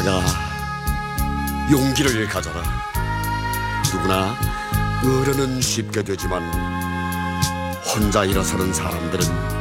자가 용기를 가져라. 누구나 어른은 쉽게 되지만 혼자 일어서는 사람들은